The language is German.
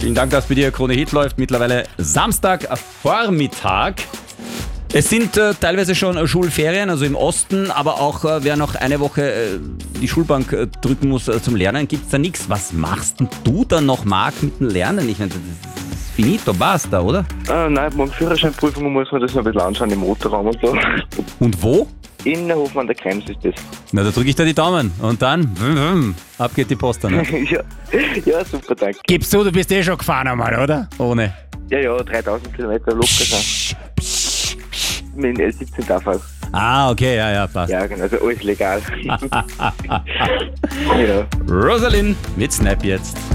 Vielen Dank, dass bei dir Krone Hit läuft. Mittlerweile Samstagvormittag. Es sind teilweise schon Schulferien, also im Osten, aber auch wer noch eine Woche die Schulbank drücken muss zum Lernen, gibt's da nichts. Was machst denn du dann noch, Marc, mit dem Lernen? Ich meine, das ist finito, basta, oder? Nein, morgen Führerscheinprüfung muss man das noch ein bisschen anschauen im Motorraum und so. Und wo? In Hofmann an der Krems ist das. Na, da drücke ich dir die Daumen. Und dann, ab geht die Post dann. Ja, super, danke. Gibst du bist eh schon gefahren einmal, oder? Ohne. Ja, 3000 Kilometer locker sein. Mit dem L17 darf auch. Ah, okay, ja, passt. Ja, genau, also alles legal. Ja. Rosalind mit Snap jetzt.